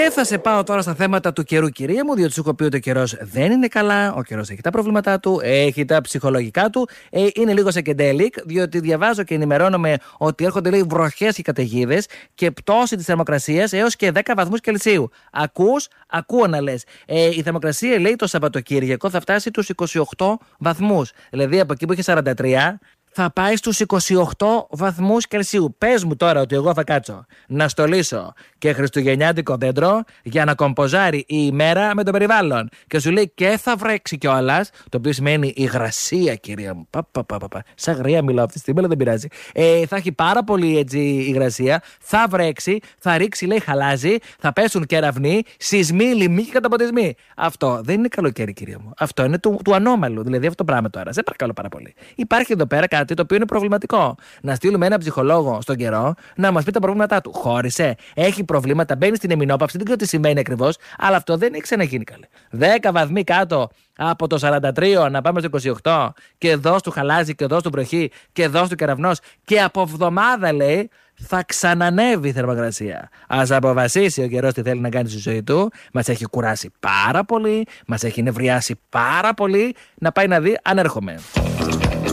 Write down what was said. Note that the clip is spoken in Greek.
Και θα σε πάω τώρα στα θέματα του καιρού, κυρία μου, διότι σου έχω πει ότι ο καιρός δεν είναι καλά. Ο καιρός έχει τα προβλήματά του, έχει τα ψυχολογικά του. Είναι λίγο σε κεντέλικ, διότι διαβάζω και ενημερώνομαι ότι έρχονται λέει βροχές και καταιγίδες και πτώση της θερμοκρασίας έως και 10 βαθμούς Κελσίου. Ακούω να λες. Η θερμοκρασία λέει το Σαββατοκύριακο θα φτάσει τους 28 βαθμούς. Δηλαδή από εκεί που είχε 43. Θα πάει στους 28 βαθμούς Κελσίου. Πες μου τώρα ότι εγώ θα κάτσω να στολίσω και χριστουγεννιάτικο δέντρο για να κομποζάρει η ημέρα με το περιβάλλον. Και σου λέει και θα βρέξει κιόλας, το οποίο σημαίνει υγρασία, κυρία μου. Σαν γρία μιλάω αυτή τη στιγμή, αλλά δεν πειράζει. Θα έχει πάρα πολύ έτσι υγρασία, θα βρέξει, θα ρίξει, λέει, χαλάζι, θα πέσουν κεραυνοί, σεισμοί, λοιμοί και καταποντισμοί. Αυτό δεν είναι καλοκαίρι, κυρία μου. Αυτό είναι του ανώμαλου. Δηλαδή αυτό το πράγμα τώρα. Σε παρακαλώ πάρα πολύ. Υπάρχει εδώ πέρα κάτι το οποίο είναι προβληματικό. Να στείλουμε έναν ψυχολόγο στον καιρό να μας πει τα προβλήματά του. Χώρισε, έχει προβλήματα, μπαίνει στην εμεινόπαυση, δεν ξέρω τι σημαίνει ακριβώς, αλλά αυτό δεν έχει ξαναγίνει καλέ. 10 βαθμοί κάτω από το 43 να πάμε στο 28 και εδώ του χαλάζει και εδώ του βροχή και εδώ του κεραυνός και από εβδομάδα λέει θα ξανανεύει η θερμοκρασία. Ας αποφασίσει ο καιρός τι θέλει να κάνει στη ζωή του. Μας έχει κουράσει πάρα πολύ, μας έχει νευριάσει πάρα πολύ. Να πάει να δει αν έρχομαι.